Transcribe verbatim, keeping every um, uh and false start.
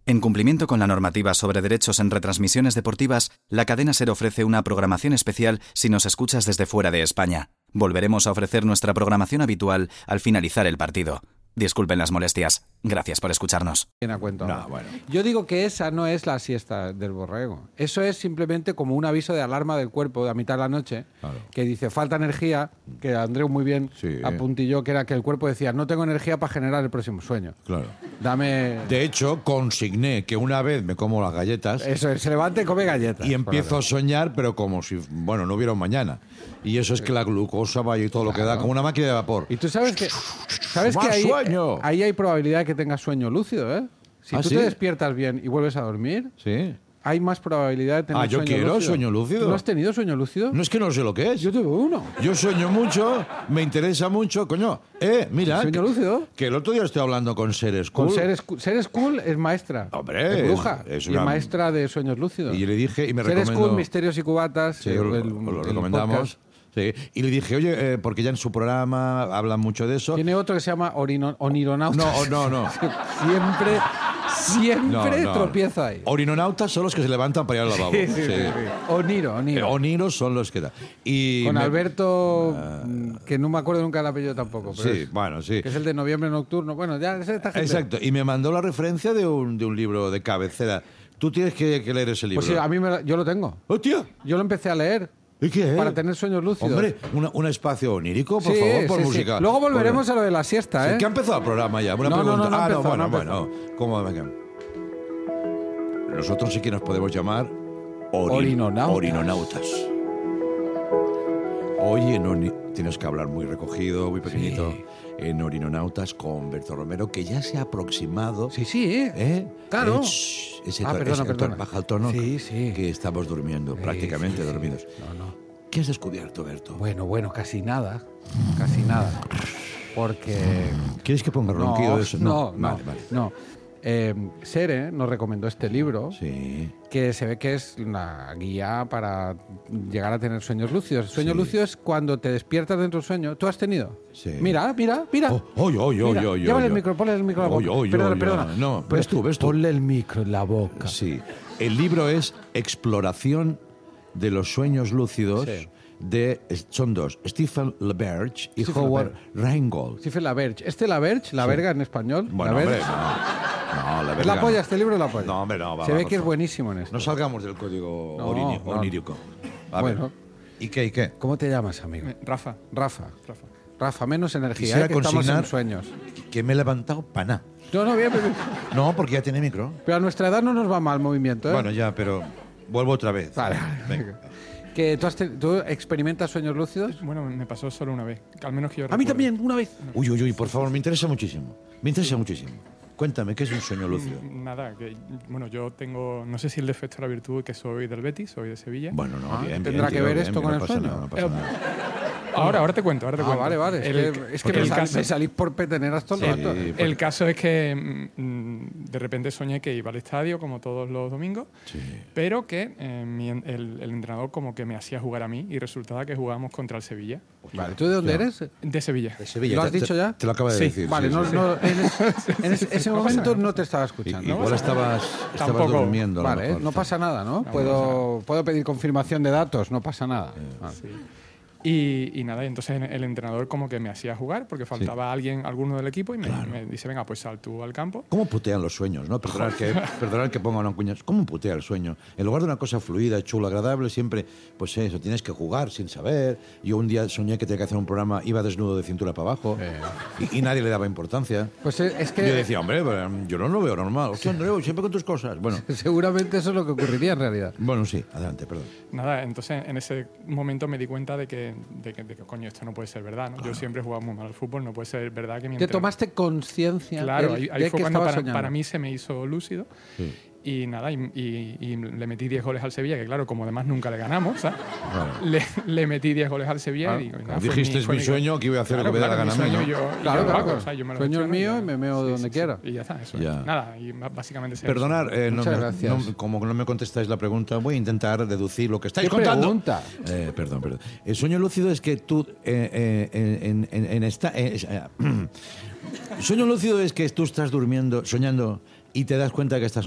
En cumplimiento con la normativa sobre derechos en retransmisiones deportivas, la cadena SER ofrece una programación especial si nos escuchas desde fuera de España. Volveremos a ofrecer nuestra programación habitual al finalizar el partido. Disculpen las molestias. Gracias por escucharnos. A cuento No, bueno. Yo digo que esa no es la siesta del borrego. Eso es simplemente como un aviso de alarma del cuerpo a mitad de la noche, Claro. que dice falta energía, que Andreu muy bien Sí. apuntilló, que era que el cuerpo decía no tengo energía para generar el próximo sueño. Claro. Dame... De hecho, consigné que una vez me como las galletas Eso es, se levanta y come galletas. y empiezo a soñar, pero como si, bueno, no hubiera un mañana. Y eso es que la glucosa vaya y todo lo que da, como una máquina de vapor. Y tú sabes que sabes ¡Más que ahí, sueño! ahí hay probabilidad de que tengas sueño lúcido, ¿eh? Si ¿Ah, tú sí? te despiertas bien y vuelves a dormir, Sí. hay más probabilidad de tener Ah, yo sueño quiero lúcido. sueño lúcido. ¿No has tenido sueño lúcido? No es que no sé lo que es. Yo tuve uno. Yo sueño mucho, me interesa mucho, coño. Eh, mira. ¿Sueño que, lúcido? Que el otro día estoy hablando con Ser School. Con Ser School, Ser School es maestra. Hombre, es bruja. es y una- es maestra de sueños lúcidos. Y yo le dije, y me Ser recomendó. School, Misterios y Cubatas. Sí, el- lo, el- lo el recomendamos. podcast. Sí. Y le dije, oye, eh, porque ya en su programa hablan mucho de eso. Tiene otro que se llama Orino- Onironautas. No, no, no. siempre, siempre No, no. tropieza ahí. Orinonautas son los que se levantan para ir al lavabo. Sí, sí, sí, sí. Oniro, Eh, Oniro. Oniros son los que da. Y Con me- Alberto, mm, que no me acuerdo nunca el apellido tampoco. Pero Sí, es- bueno, sí. Que es el de Noviembre Nocturno. Bueno, ya es esta gente. Exacto. Y me mandó la referencia de un, de un libro de cabecera. Tú tienes que, que leer ese libro. Pues sí, a mí me lo- yo lo tengo. ¡Hostia! Yo lo empecé a leer ¿Y qué es? para tener sueños lúcidos. Hombre, una- un espacio onírico, por Sí, favor, por sí, sí. música. Luego volveremos Por- a lo de la siesta, Sí, ¿eh? que ha empezado el programa ya. Una No, no, pregunta. no, no ha ah, empezado, bueno, no ha bueno. ¿Cómo? Venga. Nosotros sí que nos podemos llamar orin- Orinonautas. orinonautas. Hoy en Oni- tienes que hablar muy recogido, muy pequeñito. Sí. En Orinonautas con Berto Romero, que ya se ha aproximado. Sí, sí, ¿eh? ¿Eh? Claro. Eh, shh, ese Ah, to- perdona, ese tono, perdona. baja el tono. Sí, sí. Que estamos durmiendo, Sí, prácticamente sí, sí. dormidos. No, no. ¿Qué has descubierto, Berto? Bueno, bueno, casi nada. Casi nada. Porque... ¿Quieres que ponga ronquido no, de eso? no, no, Vale, vale. no. Eh, Sere nos recomendó este libro, Sí. que se ve que es una guía para llegar a tener sueños lúcidos. Sueño Sí. lúcido es cuando te despiertas dentro del sueño. ¿Tú has tenido? Sí. Mira, mira, mira. Oh, oy, oy, oy, Mira, oy, llévale oy, el oy. micro, ponle el micro a la Oy, boca. oy, perdona, oy, perdona. oy. No, ves tú, ves tú. Ponle el micro en la boca. Sí. El libro es Exploración de los sueños lúcidos. Sí. De, son dos, Stephen LaBerge y Stephen Howard Rheingold. Stephen LaBerge. ¿Este LaBerge? ¿La verga en español? Bueno, LaBerge. hombre, no. No, la ¿Es verga la polla? no. ¿Este libro es la polla? No, hombre, no, va, Se va, ve por que es favor. buenísimo en esto. No salgamos del código No, orini- no. onírico. A Bueno. ver. ¿Y qué, y qué? ¿Cómo te llamas, amigo? Eh, Rafa. Rafa. Rafa. Rafa, menos energía, Quisiera ¿eh? que estamos consignar en sueños. que me he levantado para nada. No, no, bien, bien, bien. No, porque ya tiene micro. Pero a nuestra edad no nos va mal el movimiento, ¿eh? Bueno, ya, pero vuelvo otra vez. Vale. Venga. Que tú, has te- ¿Tú experimentas sueños lúcidos? Bueno, me pasó solo una vez. Al menos que yo A mí recuerde. también, una vez. Uy, uy, uy, por favor, me interesa muchísimo. Me interesa muchísimo. Cuéntame, ¿qué es un sueño lúcido? Mm, Nada, que bueno, yo tengo, no sé si el defecto o la virtud, que soy del Betis, soy de Sevilla. Bueno, no, Ah, bien, ¿tendrá bien, que tío, ver bien, esto bien, con no el pasa sueño? nada, no pasa Eh, nada. Ahora, ahora te cuento, ahora te Ah, cuento. vale, vale. Es El- que, es que porque me, el sal- caso- me salís por peteneras todo el Sí, rato. pues- El caso es que mm, de repente soñé que iba al estadio como todos los domingos, Sí. pero que eh, mi en- el, el entrenador como que me hacía jugar a mí y resultaba que jugábamos contra el Sevilla. Vale, ¿tú de dónde Claro. eres? De Sevilla. De Sevilla. ¿Lo has Te- dicho te- ya? Te lo acaba de Sí. decir. Vale, sí, no, sí. no, en, es- en es- ese No pasa momento nada. no te estaba I- escuchando. Igual estabas, estabas Tampoco. durmiendo. a lo Vale, mejor, no sí. pasa nada, ¿no? Puedo, puedo pedir confirmación de datos, no pasa nada. Ah. Y, y nada, y entonces el entrenador como que me hacía jugar porque faltaba alguien, alguno del equipo y me, me dice, venga, pues sal tú al campo. ¿Cómo putean los sueños? ¿No? Perdonad que, perdonad que ponga una cuña. ¿Cómo putea el sueño? En lugar de una cosa fluida, chula, agradable, siempre, pues eso, tienes que jugar sin saber. Yo un día soñé que tenía que hacer un programa, iba desnudo de cintura para abajo y, y nadie le daba importancia. Pues es es que Yo decía, hombre, pero, mm, yo no lo veo normal. Hostia, Andreu, siempre con tus cosas. Bueno, seguramente eso es lo que ocurriría en realidad. bueno, sí, adelante, perdón. Nada, entonces en ese momento me di cuenta de que, de que, de que, coño, esto no puede ser verdad, ¿no? Yo siempre he jugado muy mal al fútbol, no puede ser verdad que mi Te entrenador- tomaste conciencia Claro, de, ahí, ahí de fue que cuando estabas para, soñando. para mí se me hizo lúcido. Sí. Y nada, y, y- y le metí diez goles al Sevilla, que claro, como además nunca le ganamos, ¿sabes? Claro. Le, le metí diez goles al Sevilla Claro, y digo, como nada, fue dijiste, es fue mi sueño, que iba a hacer lo que me dé la claro, gana a mi mí, sueño, ¿no? yo- y Claro, yo lo claro, hago, claro. o sea, yo me lo Sueño el gestiono y mío ya- y me meo sí, donde sí, quiera. sí. Y ya está, eso. Ya. Nada, y b- básicamente es eso. Perdonar, eh, no, Muchas me- gracias. no- como no me contestáis la pregunta, voy a intentar deducir lo que estáis ¿Qué contando. pregunta? Eh, perdón, perdón. El sueño lúcido es que tú eh, eh, en, en- en esta... eh, es- eh, sueño lúcido es que tú estás durmiendo, soñando y te das cuenta que estás